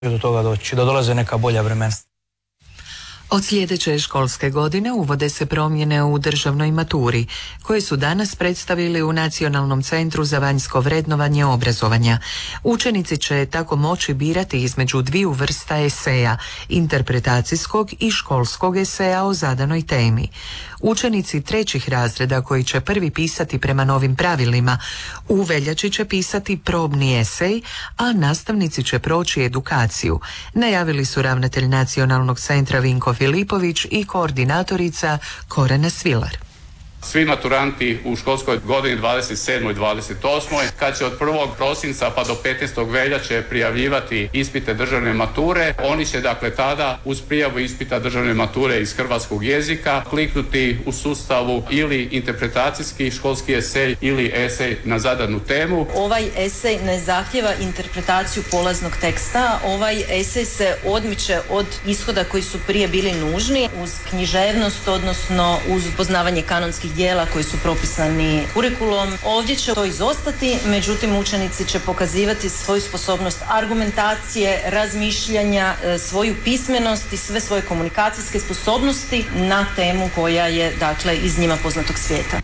do toga doći, da dolaze neka bolja vremena. Od sljedeće školske godine uvode se promjene u državnoj maturi, koje su danas predstavili u Nacionalnom centru za vanjsko vrednovanje obrazovanja. Učenici će tako moći birati između dviju vrsta eseja, interpretacijskog i školskog eseja o zadanoj temi. Učenici trećih razreda koji će prvi pisati prema novim pravilima, u veljači će pisati probni esej, a nastavnici će proći edukaciju, najavili su ravnatelj Nacionalnog centra Vinko Filipović i koordinatorica Korena Svilar. Svi maturanti u školskoj godini 27. i 28. kad će od 1. prosinca pa do 15. veljače prijavljivati ispite državne mature, oni će dakle tada uz prijavu ispita državne mature iz hrvatskog jezika kliknuti u sustavu ili interpretacijski školski esej ili esej na zadanu temu. Ovaj esej ne zahtjeva interpretaciju polaznog teksta, ovaj esej se odmiče od ishoda koji su prije bili nužni uz književnost, odnosno uz poznavanje kanonskih dijela koji su propisani kurikulom. Ovdje će to izostati, međutim učenici će pokazivati svoju sposobnost argumentacije, razmišljanja, svoju pismenost i sve svoje komunikacijske sposobnosti na temu koja je dakle iz njima poznatog svijeta.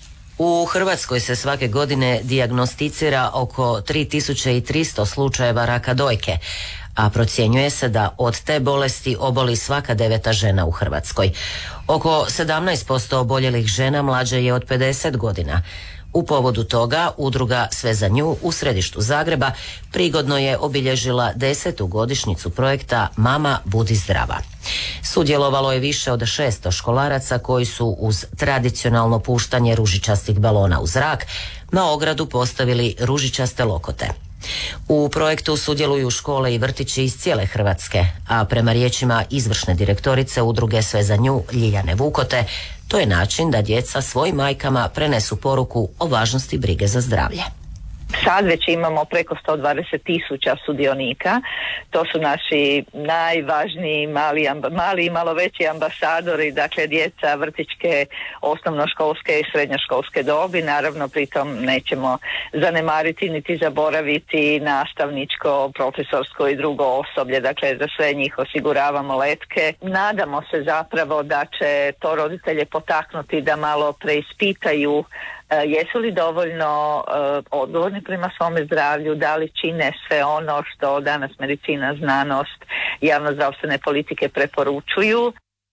U Hrvatskoj se svake godine dijagnosticira oko 3300 slučajeva raka dojke, a procjenjuje se da od te bolesti oboli svaka 9. žena u Hrvatskoj. Oko 17% oboljelih žena mlađe je od 50 godina. U povodu toga udruga Sve za nju u središtu Zagreba prigodno je obilježila 10. godišnjicu projekta Mama budi zdrava. Sudjelovalo je više od 600 školaraca koji su uz tradicionalno puštanje ružičastih balona u zrak na ogradu postavili ružičaste lokote. U projektu sudjeluju škole i vrtići iz cijele Hrvatske, a prema riječima izvršne direktorice udruge Sve za nju Ljiljane Vukote, to je način da djeca svojim majkama prenesu poruku o važnosti brige za zdravlje. Sad već imamo preko 120.000 sudionika. To su naši najvažniji mali i malo veći ambasadori, dakle djeca vrtićke, osnovnoškolske i srednjoškolske dobi. Naravno, pritom nećemo zanemariti niti zaboraviti nastavničko, profesorsko i drugo osoblje. Dakle, za sve njih osiguravamo letke. Nadamo se zapravo da će to roditelje potaknuti da malo preispitaju jesu li dovoljno odgovorni prema svome zdravlju, da li čine sve ono što danas medicina, znanost, javnozdravstvene politike preporučuju.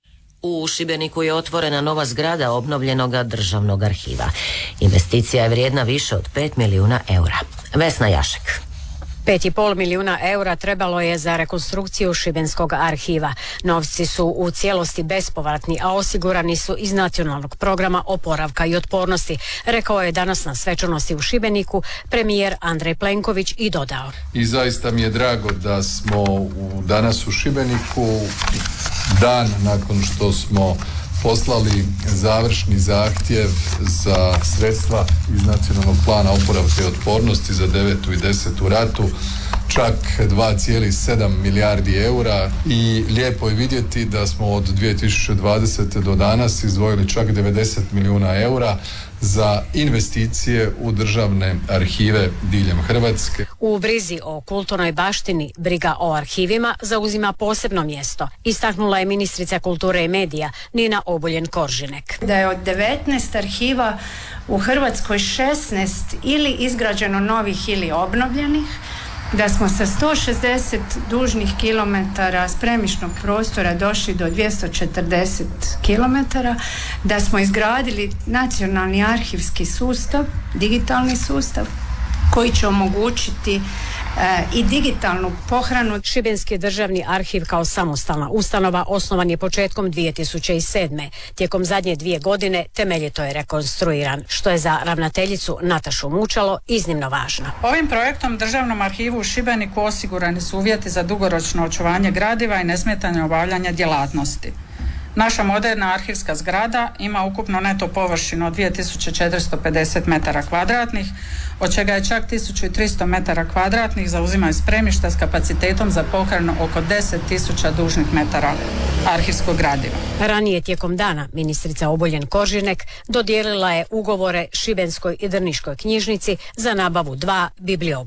U Šibeniku je otvorena nova zgrada obnovljenoga državnog arhiva. Investicija je vrijedna više od 5 milijuna eura. Vesna Jašek. 5,5 milijuna eura trebalo je za rekonstrukciju Šibenskog arhiva. Novci su u cijelosti bespovratni, a osigurani su iz Nacionalnog programa oporavka i otpornosti, rekao je danas na svečanosti u Šibeniku premijer Andrej Plenković i dodao. I zaista mi je drago da smo danas u Šibeniku, dan nakon što smo poslali završni zahtjev za sredstva iz Nacionalnog plana oporavka i otpornosti za 9. i 10. ratu, čak 2,7 milijardi eura, i lijepo je vidjeti da smo od 2020. do danas izdvojili čak 90 milijuna eura za investicije u državne arhive diljem Hrvatske. U brizi o kulturnoj baštini briga o arhivima zauzima posebno mjesto, istaknula je ministrica kulture i medija Nina Obuljen-Koržinek. Da je od 19 arhiva u Hrvatskoj 16 ili izgrađeno novih ili obnovljenih, da smo sa 160 dužnih kilometara spremišnog prostora došli do 240 kilometara, da smo izgradili nacionalni arhivski sustav, digitalni sustav, koji će omogućiti i digitalnu pohranu. Šibenski državni arhiv kao samostalna ustanova osnovan je početkom 2007. Tijekom zadnje 2 godine temeljito je rekonstruiran, što je za ravnateljicu Natašu Mučalo iznimno važno. Ovim projektom Državnom arhivu u Šibeniku osigurani su uvjeti za dugoročno očuvanje gradiva i nesmetano obavljanje djelatnosti. Naša moderna arhivska zgrada ima ukupno neto površinu od 2450 metara kvadratnih, od čega je čak 1300 metara kvadratnih zauzimaju spremišta s kapacitetom za pohranu oko 10.000 dužnih metara arhivskog gradiva. Ranije tijekom dana ministrica Obuljen-Koržinek dodijelila je ugovore Šibenskoj i Drniškoj knjižnici za nabavu 2 bibliobrazbe.